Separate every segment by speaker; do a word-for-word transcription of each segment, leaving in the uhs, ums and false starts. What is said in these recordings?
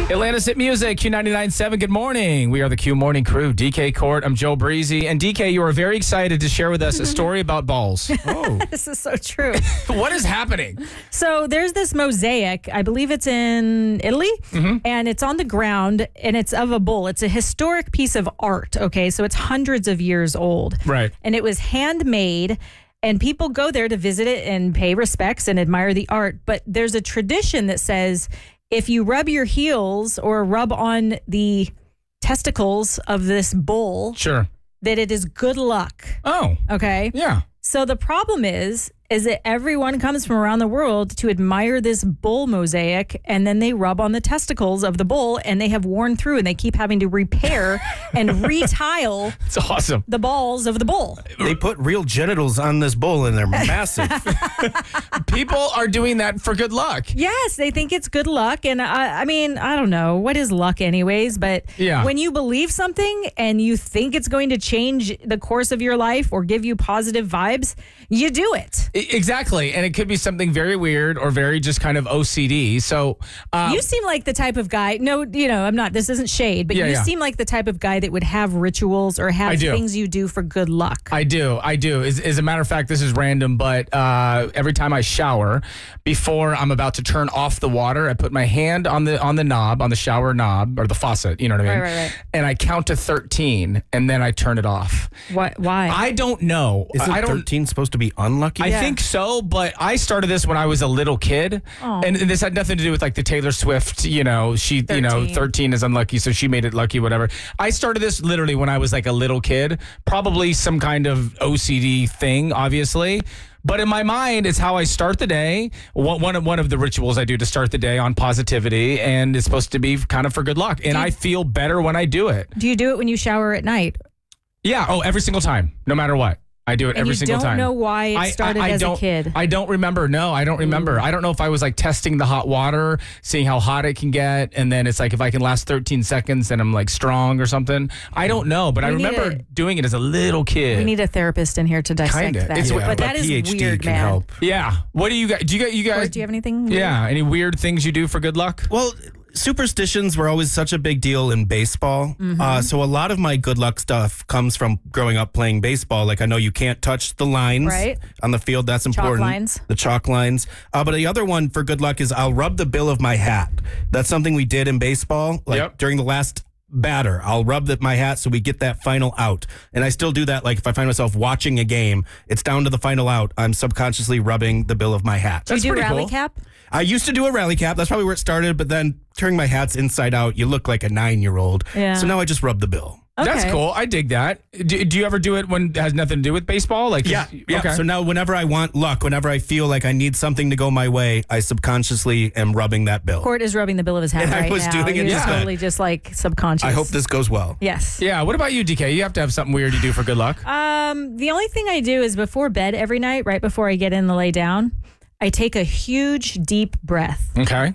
Speaker 1: Atlanta's Hit Music, Q ninety-nine point seven. Good morning. We are the Q Morning Crew. D K Court, I'm Joe Breezy. And D K, you are very excited to share with us a story about balls.
Speaker 2: Oh.
Speaker 3: This is so true.
Speaker 1: What is happening?
Speaker 3: So there's this mosaic, I believe it's in Italy, mm-hmm. and it's on the ground, and it's of a bull. It's a historic piece of art, okay? So it's hundreds of years old.
Speaker 1: Right.
Speaker 3: And it was handmade, and people go there to visit it and pay respects and admire the art. But there's a tradition that says if you rub your heels or rub on the testicles of this bull,
Speaker 1: Sure.
Speaker 3: that it is good luck.
Speaker 1: Oh.
Speaker 3: Okay?
Speaker 1: Yeah.
Speaker 3: So the problem is, is that everyone comes from around the world to admire this bull mosaic, and then they rub on the testicles of the bull, and they have worn through, and they keep having to repair and retile
Speaker 1: It's awesome.
Speaker 3: the balls of the bull.
Speaker 2: They put real genitals on this bull and they're massive.
Speaker 1: People are doing that for good luck.
Speaker 3: Yes, they think it's good luck, and I, I mean, I don't know what is luck, anyways. But
Speaker 1: Yeah.
Speaker 3: when you believe something and you think it's going to change the course of your life or give you positive vibes, you do it.
Speaker 1: I- Exactly. And it could be something very weird or very just kind of O C D. So um,
Speaker 3: You seem like the type of guy, no, you know, I'm not, this isn't shade, but
Speaker 1: Yeah,
Speaker 3: you
Speaker 1: yeah.
Speaker 3: seem like the type of guy that would have rituals or
Speaker 1: I
Speaker 3: have
Speaker 1: do.
Speaker 3: things you do for good luck.
Speaker 1: I do. I do. As, as a matter of fact, this is random, but uh, every time I shower, before I'm about to turn off the water, I put my hand on the on the knob, on the shower knob, or the faucet, you know what I mean?
Speaker 3: Right, right, right.
Speaker 1: And I count to thirteen, and then I turn it off.
Speaker 3: Why? Why?
Speaker 1: I don't know.
Speaker 2: Isn't
Speaker 1: I don't.
Speaker 2: thirteen supposed to be unlucky?
Speaker 1: I
Speaker 3: Yeah.
Speaker 1: think so, but I started this when I was a little kid,
Speaker 3: Oh.
Speaker 1: and, and this had nothing to do with like the Taylor Swift. You know, she, you know,
Speaker 3: thirteen.
Speaker 1: thirteen is unlucky, so she made it lucky. Whatever. I started this literally when I was like a little kid, probably some kind of O C D thing, obviously. But in my mind, it's how I start the day. One one of, one of the rituals I do to start the day on positivity, and it's supposed to be kind of for good luck. And
Speaker 3: Do you-
Speaker 1: I feel better when I do it.
Speaker 3: do you do it when you shower at night?
Speaker 1: Yeah. Oh, every single time, no matter what. I do it
Speaker 3: And
Speaker 1: every
Speaker 3: you
Speaker 1: single
Speaker 3: don't
Speaker 1: time.
Speaker 3: know why it
Speaker 1: I-
Speaker 3: started
Speaker 1: I, I
Speaker 3: as a
Speaker 1: don't,
Speaker 3: kid.
Speaker 1: I don't remember. No, I don't remember. I don't know if I was like testing the hot water, seeing how hot it can get, and then it's like if I can last thirteen seconds, then I'm like strong or something. I don't know, but I
Speaker 3: We need
Speaker 1: remember
Speaker 3: a-
Speaker 1: doing it as a little kid.
Speaker 3: We need a therapist in here to dissect
Speaker 1: Kinda.
Speaker 3: that.
Speaker 1: It's-
Speaker 3: but
Speaker 1: Yeah,
Speaker 3: that is
Speaker 2: P H D
Speaker 3: weird,
Speaker 2: can
Speaker 3: man.
Speaker 2: help.
Speaker 1: yeah. What do you guys? Do you guys? You guys?
Speaker 3: Court, do you have anything? weird?
Speaker 1: Yeah. Any weird things you do for good luck?
Speaker 2: Well, superstitions were always such a big deal in baseball.
Speaker 3: Mm-hmm.
Speaker 2: Uh, so a lot of my good luck stuff comes from growing up playing baseball. Like I know you can't touch the lines
Speaker 3: Right.
Speaker 2: on the field. That's important.
Speaker 3: lines.
Speaker 2: The chalk lines. Uh, but the other one for good luck is I'll rub the bill of my hat. That's something we did in baseball. Like
Speaker 1: Yep.
Speaker 2: during the last batter, I'll rub the, my hat so we get that final out. And I still do that. Like if I find myself watching a game, it's down to the final out. I'm subconsciously rubbing the bill of my hat.
Speaker 3: Do you
Speaker 1: That's
Speaker 3: do
Speaker 1: pretty
Speaker 3: rally
Speaker 1: cool.
Speaker 3: cap?
Speaker 2: I used to do a rally cap. That's probably where it started. But then turning my hats inside out, you look like a nine-year-old.
Speaker 3: Yeah.
Speaker 2: So now I just rub the bill.
Speaker 1: That's
Speaker 3: Okay.
Speaker 1: cool. I dig that. Do, do you ever do it when it has nothing to do with baseball? Like
Speaker 2: Yeah. yeah.
Speaker 1: Okay.
Speaker 2: So now whenever I want luck, whenever I feel like I need something to go my way, I subconsciously am rubbing that bill.
Speaker 3: Court is rubbing the bill of his hat
Speaker 2: And I
Speaker 3: right
Speaker 2: was
Speaker 3: now.
Speaker 2: doing it
Speaker 3: You're
Speaker 2: just then.
Speaker 3: totally just like subconscious.
Speaker 2: I hope this goes well.
Speaker 3: Yes.
Speaker 1: yeah. What about you, D K? You have to have something weird you do for good luck.
Speaker 3: Um, the only thing I do is before bed every night, right before I get in to lay down, I take a huge deep breath.
Speaker 1: Okay.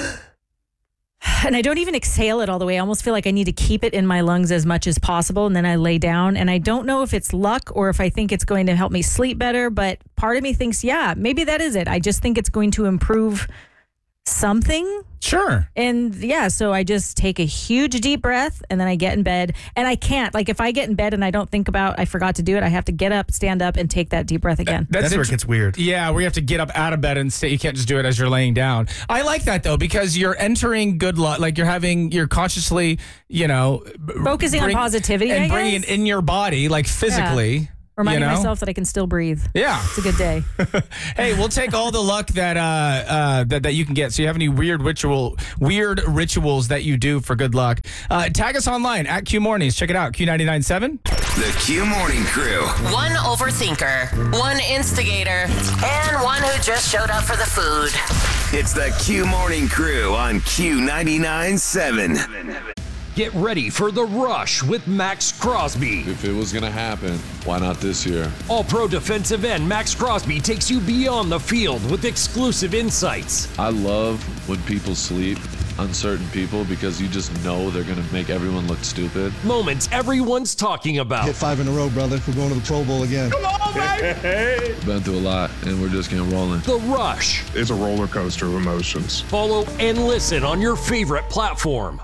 Speaker 3: And I don't even exhale it all the way. I almost feel like I need to keep it in my lungs as much as possible. And then I lay down, and I don't know if it's luck or if I think it's going to help me sleep better. But part of me thinks, yeah, maybe that is it. I just think it's going to improve something.
Speaker 1: Sure.
Speaker 3: And yeah, so I just take a huge deep breath, and then I get in bed. And I can't, like if I get in bed and I don't think about, I forgot to do it, I have to get up, stand up, and take that deep breath again.
Speaker 2: That's, where it
Speaker 1: int-
Speaker 2: gets weird.
Speaker 1: Yeah, where you have to get up out of bed and stay. You can't just do it as you're laying down. I like that though, because you're entering good luck. Like you're having, you're consciously, you know, b-
Speaker 3: Focusing on positivity,
Speaker 1: and
Speaker 3: I
Speaker 1: bringing it
Speaker 3: guess.
Speaker 1: in your body, like physically.
Speaker 3: Reminding
Speaker 1: you know?
Speaker 3: myself that I can still breathe.
Speaker 1: Yeah.
Speaker 3: It's a good day.
Speaker 1: Hey, we'll take all the luck that uh, uh, that that you can get. So you have any weird ritual, weird rituals that you do for good luck? Uh, tag us online at Q Mornings. Check it out, Q ninety-nine point seven.
Speaker 4: The Q Morning Crew.
Speaker 5: One overthinker, one instigator, and one who just showed up for the food.
Speaker 4: It's the Q Morning Crew on Q ninety-nine point seven.
Speaker 6: Get ready for The Rush with Max Crosby.
Speaker 7: If it was going to happen, why not this year?
Speaker 6: All-Pro defensive end Max Crosby takes you beyond the field with exclusive insights.
Speaker 7: I love when people sleep on certain people because you just know they're going to make everyone look stupid.
Speaker 6: Moments everyone's talking about.
Speaker 8: Hit five in a row, brother. We're going to the Pro Bowl again.
Speaker 6: Come on, baby!
Speaker 7: Been through a lot, and we're just getting rolling.
Speaker 6: The Rush.
Speaker 9: It's a roller coaster of emotions.
Speaker 6: Follow and listen on your favorite platform.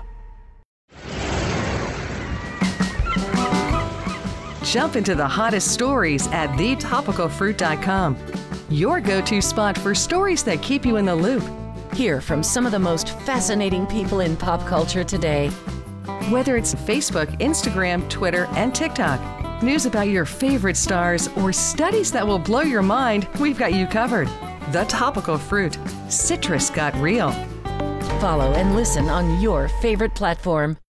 Speaker 10: Jump into the hottest stories at the topical fruit dot com. Your go-to spot for stories that keep you in the loop.
Speaker 11: Hear from some of the most fascinating people in pop culture today.
Speaker 10: Whether it's Facebook, Instagram, Twitter, and TikTok, news about your favorite stars, or studies that will blow your mind, we've got you covered. The Topical Fruit. Citrus got real.
Speaker 11: Follow and listen on your favorite platform.